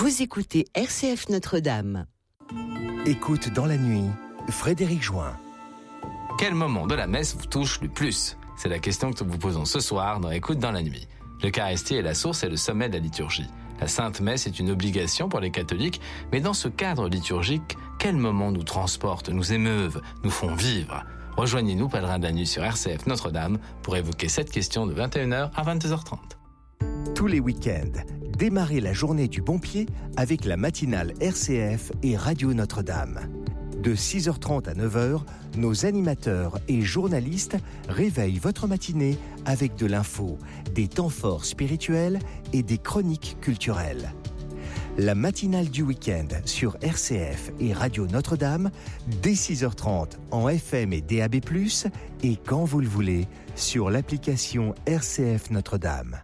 Vous écoutez RCF Notre-Dame. Écoute dans la nuit, Frédéric Join. Quel moment de la messe vous touche le plus ? C'est la question que nous vous posons ce soir dans Écoute dans la nuit. L'Eucharistie est la source et le sommet de la liturgie. La Sainte Messe est une obligation pour les catholiques, mais dans ce cadre liturgique, quels moments nous transportent, nous émeuvent, nous font vivre ? Rejoignez-nous, pèlerins de la nuit sur RCF Notre-Dame, pour évoquer cette question de 21h à 22h30. Tous les week-ends, démarrez la journée du bon pied avec la matinale RCF et Radio Notre-Dame. De 6h30 à 9h, nos animateurs et journalistes réveillent votre matinée avec de l'info, des temps forts spirituels et des chroniques culturelles. La matinale du week-end sur RCF et Radio Notre-Dame, dès 6h30 en FM et DAB+, et quand vous le voulez, sur l'application RCF Notre-Dame.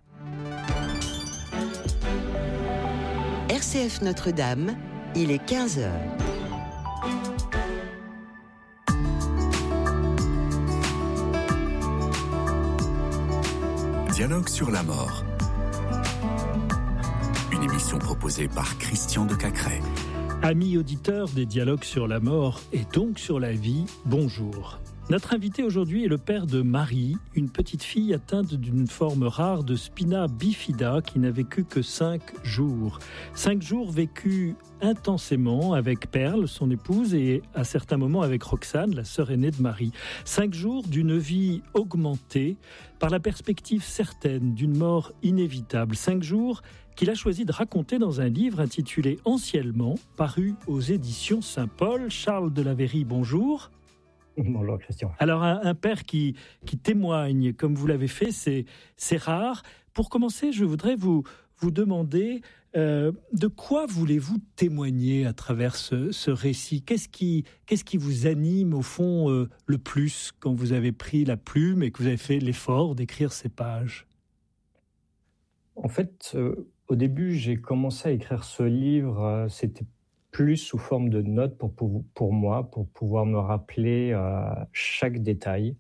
RCF Notre-Dame, il est 15h. Dialogue sur la mort. Une émission proposée par Christian de Cacré. Amis auditeurs des Dialogues sur la mort et donc sur la vie, bonjour. Notre invité aujourd'hui est le père de Marie, une petite fille atteinte d'une forme rare de spina bifida qui n'a vécu que 5 jours. 5 jours vécus intensément avec Perle, son épouse, et à certains moments avec Roxane, la sœur aînée de Marie. 5 jours d'une vie augmentée par la perspective certaine d'une mort inévitable. 5 jours qu'il a choisi de raconter dans un livre intitulé Anciennement, paru aux éditions Saint-Paul. Charles de la Vérie, bonjour. Bonjour Christian. Alors un père qui témoigne comme vous l'avez fait, c'est rare. Pour commencer, je voudrais vous demander de quoi voulez-vous témoigner à travers ce récit ? Qu'est-ce qui vous anime au fond le plus quand vous avez pris la plume et que vous avez fait l'effort d'écrire ces pages ? En fait, au début, j'ai commencé à écrire ce livre, c'était plus sous forme de notes pour moi, pour pouvoir me rappeler chaque détail.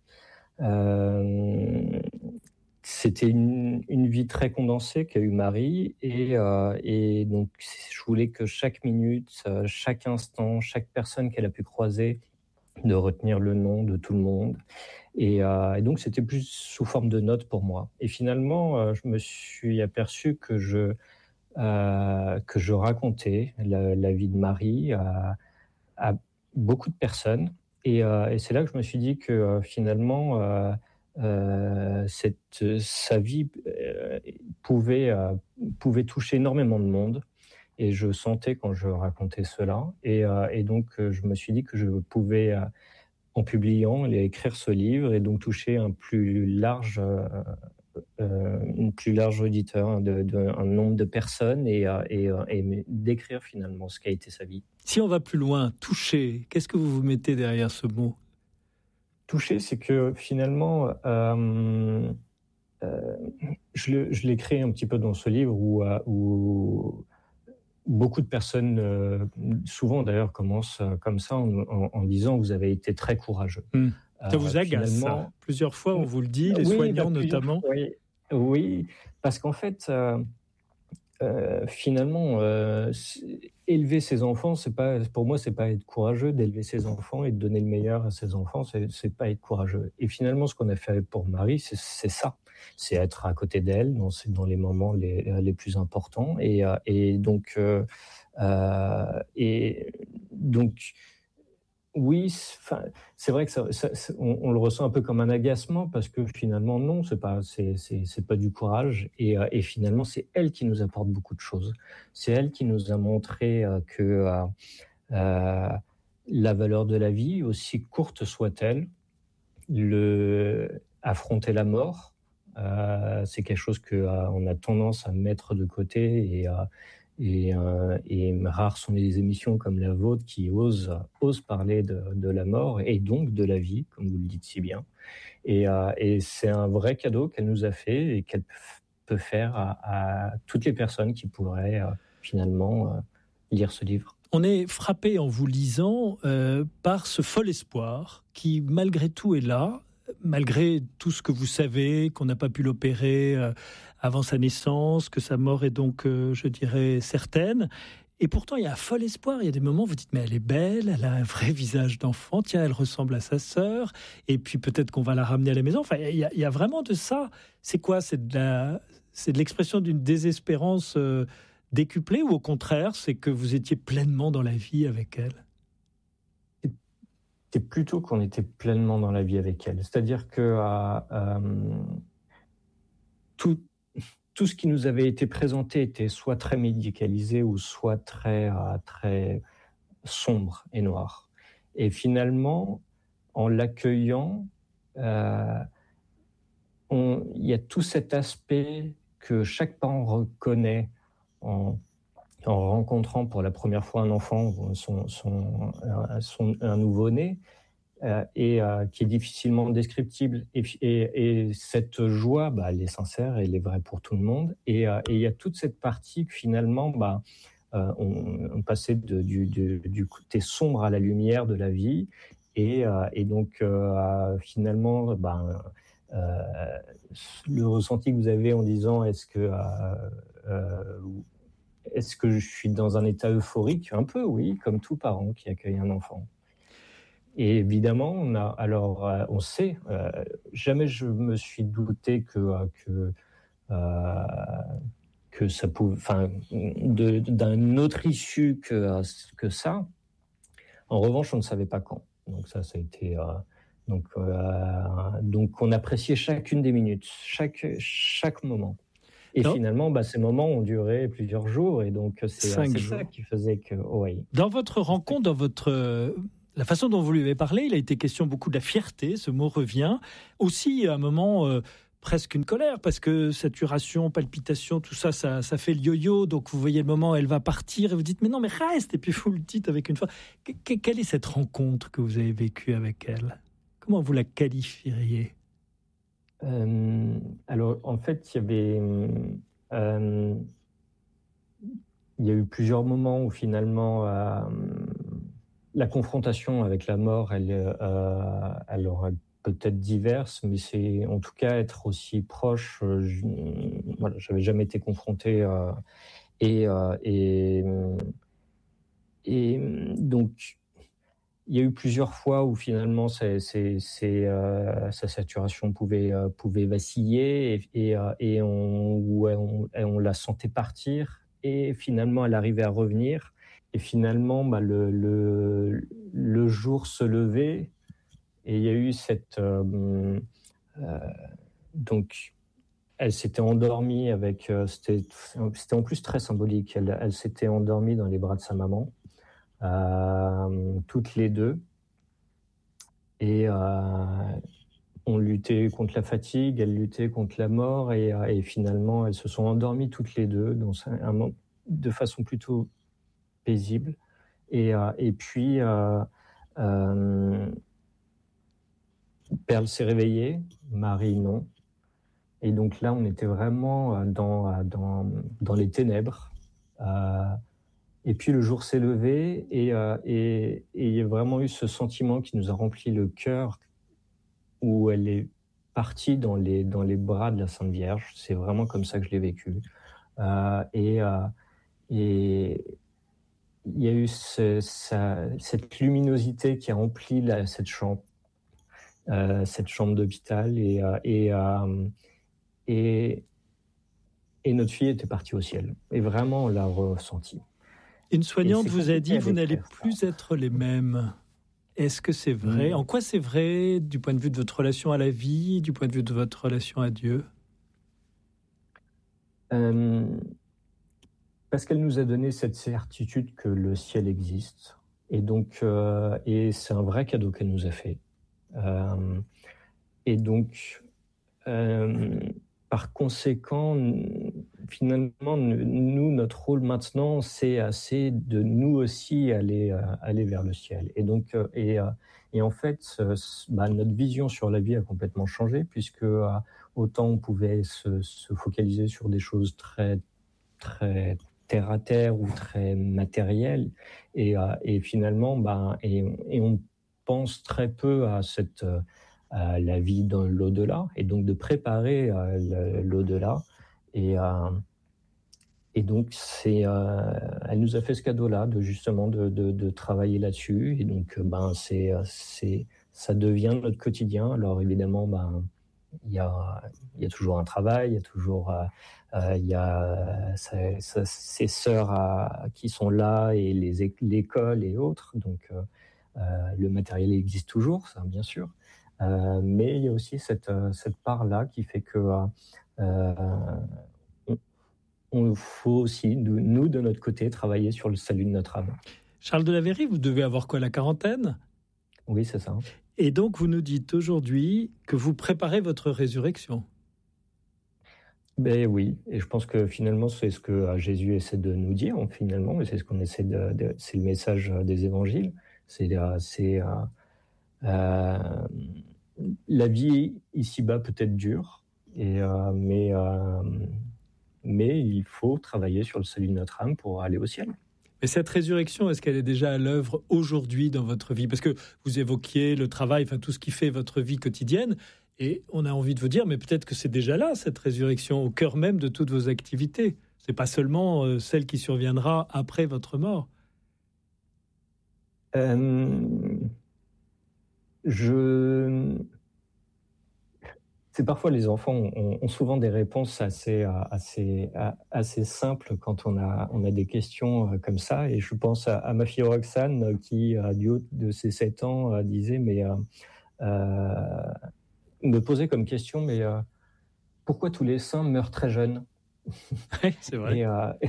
C'était une vie très condensée qu'a eu Marie, et donc je voulais que chaque minute, chaque instant, chaque personne qu'elle a pu croiser, de retenir le nom de tout le monde. Et donc c'était plus sous forme de notes pour moi. Et finalement, je me suis aperçu que je racontais la vie de Marie à beaucoup de personnes. Et c'est là que je me suis dit que finalement, sa vie pouvait toucher énormément de monde. Et je sentais quand je racontais cela. Et donc, je me suis dit que je pouvais, en publiant, écrire ce livre et donc toucher une plus large auditeur, un nombre de personnes et décrire finalement ce qu'a été sa vie. Si on va plus loin, toucher, qu'est-ce que vous mettez derrière ce mot ? Toucher, c'est que finalement, je l'ai créé un petit peu dans ce livre où beaucoup de personnes, souvent d'ailleurs, commencent comme ça en disant « vous avez été très courageux ». Ça vous agace, ça. Plusieurs fois, on vous le dit, les soignants notamment. Oui, parce qu'en fait, finalement, élever ses enfants, pour moi, c'est pas être courageux d'élever ses enfants et de donner le meilleur à ses enfants, c'est pas être courageux. Et finalement, ce qu'on a fait pour Marie, c'est ça. C'est être à côté d'elle dans les moments les plus importants. Et donc, oui, c'est vrai que on le ressent un peu comme un agacement parce que finalement non, c'est pas du courage et finalement c'est elle qui nous apporte beaucoup de choses. C'est elle qui nous a montré que la valeur de la vie, aussi courte soit-elle, affronter la mort, c'est quelque chose qu'on a tendance à mettre de côté et rares sont les émissions comme la vôtre qui osent parler de la mort et donc de la vie, comme vous le dites si bien. Et c'est un vrai cadeau qu'elle nous a fait et qu'elle peut faire à toutes les personnes qui pourraient finalement lire ce livre. On est frappé en vous lisant par ce fol espoir qui malgré tout est là, malgré tout ce que vous savez, qu'on n'a pas pu l'opérer avant sa naissance, que sa mort est donc, je dirais, certaine. Et pourtant, il y a un fol espoir. Il y a des moments où vous dites, mais elle est belle, elle a un vrai visage d'enfant. Tiens, elle ressemble à sa sœur. Et puis peut-être qu'on va la ramener à la maison. Enfin, il y a vraiment de ça. C'est quoi ? C'est de l'expression d'une désespérance décuplée, ou au contraire, c'est que vous étiez pleinement dans la vie avec elle ? C'est plutôt qu'on était pleinement dans la vie avec elle. C'est-à-dire que tout ce qui nous avait été présenté était soit très médicalisé ou soit très sombre et noir. Et finalement, en l'accueillant, il y a tout cet aspect que chaque parent reconnaît en rencontrant pour la première fois un enfant, un nouveau-né, et qui est difficilement descriptible. Et cette joie, elle est sincère, elle est vraie pour tout le monde. Et il y a toute cette partie que finalement, on passait du côté sombre à la lumière de la vie. Et donc, finalement, le ressenti que vous avez en disant est-ce que je suis dans un état euphorique ? Un peu, oui, comme tout parent qui accueille un enfant. Et évidemment, on sait, jamais je me suis douté que ça pouvait, d'une autre issue que ça. En revanche, on ne savait pas quand. Donc ça a été donc on appréciait chacune des minutes, chaque moment. Et finalement, ces moments ont duré plusieurs jours, et donc c'est ça qui faisait que. Oui. Dans votre rencontre, la façon dont vous lui avez parlé, il a été question beaucoup de la fierté, ce mot revient. Aussi, à un moment, presque une colère, parce que saturation, palpitation, tout ça, ça fait le yo-yo. Donc, vous voyez le moment où elle va partir et vous dites, mais non, mais reste. Et puis, vous le dites avec une fois. Quelle est cette rencontre que vous avez vécue avec elle ? Comment vous la qualifieriez ? Alors, en fait, il y a eu plusieurs moments où finalement la confrontation avec la mort, elle aura peut-être diverses, mais c'est en tout cas être aussi proche. J'avais jamais été confronté et donc il y a eu plusieurs fois où finalement sa saturation pouvait vaciller et on la sentait partir, et finalement elle arrivait à revenir. Et finalement, le jour se levait, et il y a eu donc, elle s'était endormie avec. C'était en plus très symbolique. Elle s'était endormie dans les bras de sa maman, toutes les deux. Et on luttait contre la fatigue, elle luttait contre la mort, et finalement, elles se sont endormies toutes les deux de façon plutôt paisible. Et puis Perle s'est réveillée, Marie non. Et donc là, on était vraiment dans les ténèbres. Et puis le jour s'est levé, et il y a vraiment eu ce sentiment qui nous a rempli le cœur, où elle est partie dans les bras de la Sainte Vierge. C'est vraiment comme ça que je l'ai vécu. Et il y a eu cette luminosité qui a rempli cette chambre d'hôpital, et notre fille était partie au ciel. Et vraiment, on l'a ressenti. Une soignante vous a dit, vous n'allez plus être les mêmes. Est-ce que c'est vrai ? En quoi c'est vrai du point de vue de votre relation à la vie, du point de vue de votre relation à Dieu ? Parce qu'elle nous a donné cette certitude que le ciel existe. Et donc, et c'est un vrai cadeau qu'elle nous a fait. Et donc, par conséquent, finalement, nous, notre rôle maintenant, c'est de nous aussi aller vers le ciel. Et donc, et en fait, notre vision sur la vie a complètement changé, puisque autant on pouvait se focaliser sur des choses très, très terre à terre ou très matérielles, et finalement, et on pense très peu à la vie dans l'au-delà, et donc de préparer l'au-delà. Et donc, elle nous a fait ce cadeau-là de travailler là-dessus. Et donc, ça devient notre quotidien. Alors évidemment, il y a toujours un travail, il y a toujours ses sœurs qui sont là et l'école et autres. Donc, le matériel existe toujours, ça, bien sûr. Mais il y a aussi cette part-là qui fait que on faut aussi, nous, de notre côté, travailler sur le salut de notre âme. Charles de la Verrie, vous devez avoir quoi, la quarantaine ? Oui, c'est ça. Et donc, vous nous dites aujourd'hui que vous préparez votre résurrection. Ben oui, et je pense que finalement, c'est ce que Jésus essaie de nous dire, finalement, et c'est ce qu'on essaie c'est le message des évangiles. La vie ici-bas peut être dure, mais il faut travailler sur le salut de notre âme pour aller au ciel. Mais cette résurrection, est-ce qu'elle est déjà à l'œuvre aujourd'hui dans votre vie ? Parce que vous évoquiez le travail, enfin tout ce qui fait votre vie quotidienne, et on a envie de vous dire, mais peut-être que c'est déjà là, cette résurrection, au cœur même de toutes vos activités. C'est pas seulement celle qui surviendra après votre mort. C'est parfois les enfants ont souvent des réponses assez simples quand on a des questions comme ça. Et je pense à ma fille Roxane qui, du haut de ses 7 ans, disait me posait comme question, mais pourquoi tous les saints meurent très jeunes ? Oui, c'est vrai.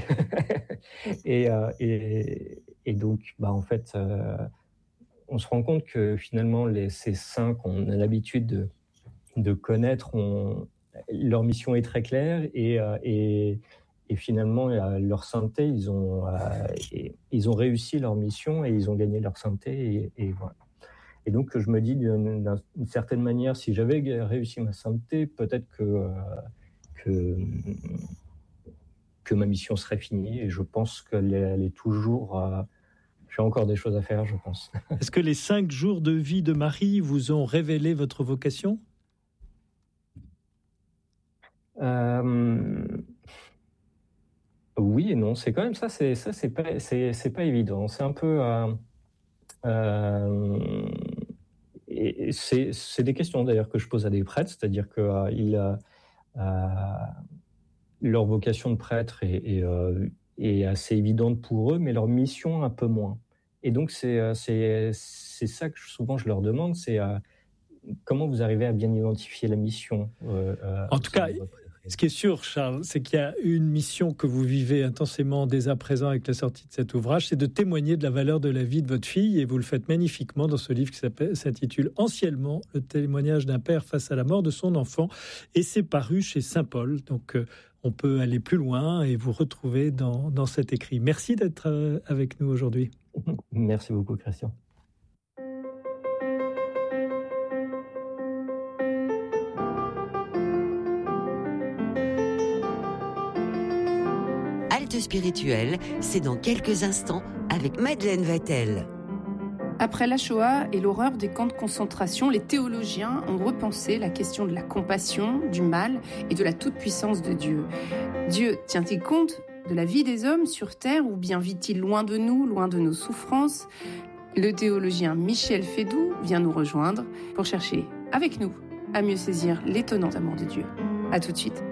Et donc, en fait, on se rend compte que finalement, ces saints qu'on a l'habitude de connaître, leur mission est très claire et finalement, leur sainteté, ils ont réussi leur mission et ils ont gagné leur sainteté et voilà. Et donc, je me dis d'une certaine manière, si j'avais réussi ma sainteté, peut-être que ma mission serait finie. Et je pense qu'elle est toujours... j'ai encore des choses à faire, je pense. Est-ce que les 5 jours de vie de Marie vous ont révélé votre vocation ? Oui et non. C'est quand même ça. C'est pas évident. C'est un peu... et c'est des questions d'ailleurs que je pose à des prêtres, c'est-à-dire que leur vocation de prêtre est assez évidente pour eux, mais leur mission un peu moins. Et donc c'est ça que souvent je leur demande, c'est comment vous arrivez à bien identifier la mission. En tout cas, ce qui est sûr, Charles, c'est qu'il y a une mission que vous vivez intensément dès à présent avec la sortie de cet ouvrage, c'est de témoigner de la valeur de la vie de votre fille, et vous le faites magnifiquement dans ce livre qui s'intitule Anciennement, le témoignage d'un père face à la mort de son enfant, et c'est paru chez Saint-Paul. Donc on peut aller plus loin et vous retrouver dans cet écrit. Merci d'être avec nous aujourd'hui. Merci beaucoup, Christian. Halte spirituelle, c'est dans quelques instants avec Madeleine Vatel. Après la Shoah et l'horreur des camps de concentration, les théologiens ont repensé la question de la compassion, du mal et de la toute-puissance de Dieu. Dieu tient-il compte de la vie des hommes sur Terre ou bien vit-il loin de nous, loin de nos souffrances ? Le théologien Michel Fédoux vient nous rejoindre pour chercher avec nous à mieux saisir l'étonnant amour de Dieu. À tout de suite.